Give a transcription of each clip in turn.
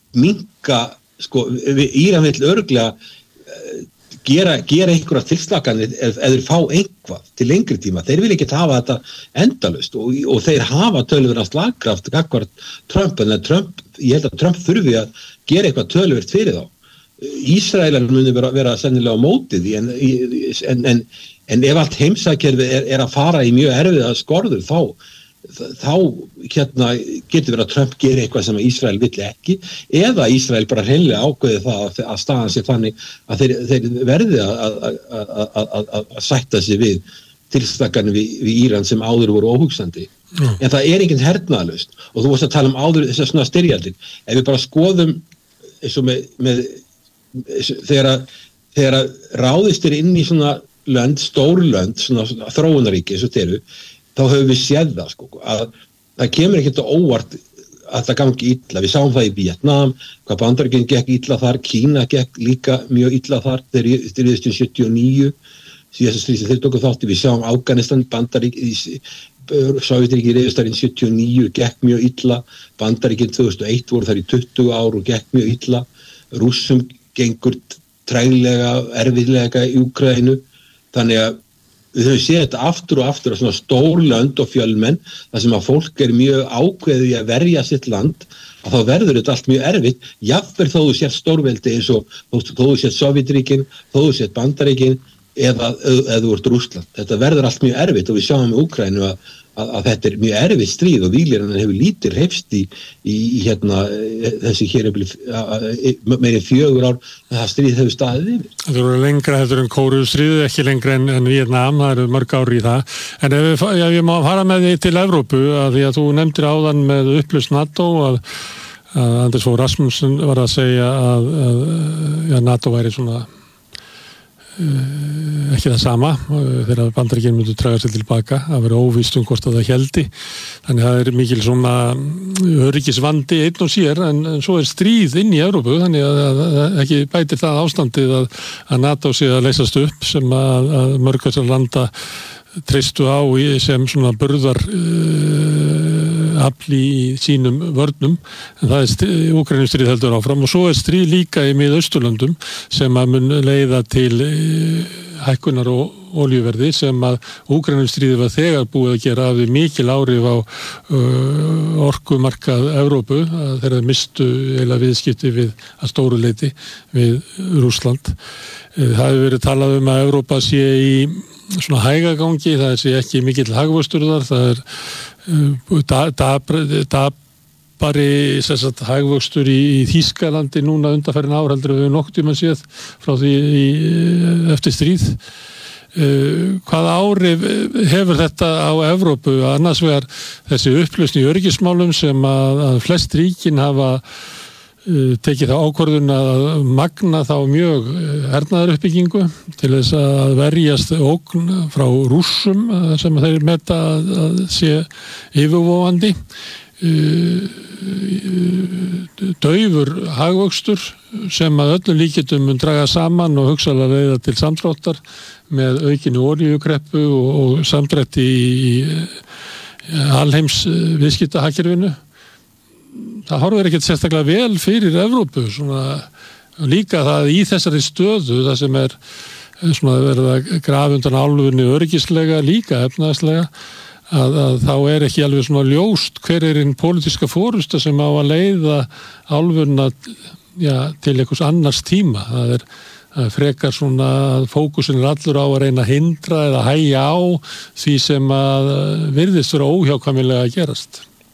minnka, Íran vill örugglega gera einhverja tilslakanir ef þeir fá eitthvað til lengri tíma. Þeir vil ekki hafa þetta endalaust og þeir hafa töluvert slagkraft gagnvart Trump, en ég held að Trump þurfi að gera eitthvað töluvert fyrir þá. Ísraelar muni vera sennilega á móti því en ef allt heimsækkerfi er að fara í mjög erfiða skorður þá getur verið að Trump gera eitthvað sem Ísrael vill ekki, eða Ísrael bara hreinlega ákveði það að staðan sé þannig að þeir verði að sætta sig við tilstakanir við Íran sem áður voru óhugsandi. En það er engin hernaðarlaust, og þú varst að tala áður þessar svona styrjaldir. Ef við bara skoðum eins og með þegar ráðist inn í svona stórlönd, svona þróunarríki eins og þeir eru, þá höfum við séð það að það kemur ekkert á óvart að það gangi illa. Við sáum það í Vietnam, hvað Bandaríkin gekk illa þar, Kína gekk líka mjög illa þar, þeir stríðust í 79, síðast stríð sem þeir tóku þátt í. Við sáum Afganistan, Sovétríkin riðust þar í 79, gekk mjög illa, Bandaríkin 2001 voru þar í 20 ár og gekk mjög illa, Rússum gengur treglega, erfiðlega í Úkraínu, þannig að við höfum séð þetta aftur og aftur á svona stórlönd og fjölmenn, þar sem að fólk er mjög ákveðið í að verja sitt land, að þá verður þetta allt mjög erfitt, jafnvel þó þú séð stórveldi eins og þó þú séð Sovétríkin, þó þú séð Bandaríkin eða þú ert Rússland. Þetta verður allt mjög erfitt og við sjáum í Úkraínu að þetta er mjög erfitt stríð og víglínan hefur lítið hreyfst í þessi hér meiri 4 ár að það stríð hefur staðið yfir. Það eru lengra heldur en Kóreustríðið, ekki lengra en Vietnam, það eru mörg ár í það. En ef ég má fara með því til Evrópu, að því að þú nefndir áðan með upplausn NATO að Anders Fogh Rasmussen var að segja að NATO væri svona ekki það sama þegar Bandaríkin myndu draga sig tilbaka, það verið óvíst hvort að það héldi, þannig það er mikil svona öryggisvandi einn og sér, en svo er stríð inn í Evrópu, þannig að ekki bætir það ástandið að NATO sé að leysast upp sem að mörg þessar landa treystu á sem svona burðar afl í sínum vörnum, en það er Úkraínustríð heldur áfram og svo er stríð líka í Miðausturlöndum sem að mun leiða til hækkunar og olíuverði sem að Úkraínustríðið var þegar búið að gera hafði mikil áhrif á orkumarkað Evrópu, þegar þeir mistu eiginlega viðskipti við að stóru leyti við Rússland. Það hefur verið talað um að Evrópa sé í svona hægagangi, það sé ekki mikill hagvöxtur þar, það er dabari hagvöxtur í Þýskalandi núna undanfarin ár heldur við nokkuð tíma séð frá því eftir stríð. Hvaða áhrif hefur þetta á Evrópu? Annars vegar þessi upplausn í öryggismálum sem að flest ríkin hafa tekið það ákvörðun að magna þá mjög hernaðaruppbyggingu til þess að verjast ógn frá Rússum sem þeir meta að sé yfirvofandi. Daufur hagvöxtur sem að öllum líkindum mun draga saman og hugsanlega leiða til samdráttar með aukinni olíukreppu og samdrætti í alheims viðskiptahagkerfinu. Það horfir ekkert sérstaklega vel fyrir Evrópu, svona líka það í þessari stöðu, það sem er svona verið að grafa undan álfunni öryggislega, líka efnaðslega, að þá er ekki alveg svona ljóst hver er hinn pólitíska forysta sem á að leiða álfunna til einhvers annars tíma. Það er frekar svona fókusin er allur á að reyna að hindra eða hægja á því sem að virðist vera óhjákvæmilega að gerast.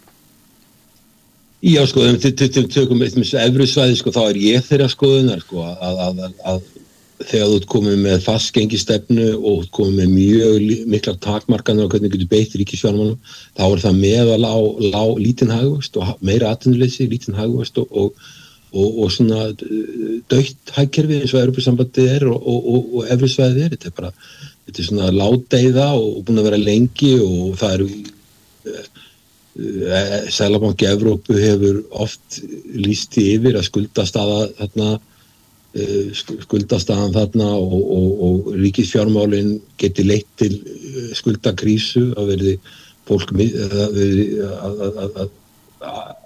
Já, tökum evrusvæði, þá er ég þeirra skoðunar, að þegar þú ert komið með fastgengistefnu og þú ert komið með mjög miklar takmarkanir á hvernig getur beitt ríkisfjármálum, þá er það meðal á lítinn hagvöxt og meira atvinnuleysi, lítinn hagvöxt og svona dautt hagkerfi eins og Evrópusambandið er og evrusvæðið er. Þetta er svona ládeyða og búin að vera lengi og það eru Seðlabanki Evrópu hefur oft lýst yfir að skuldastaðan þarna og ríkisfjármálin geti leitt til skuldakrísu, að verði fólk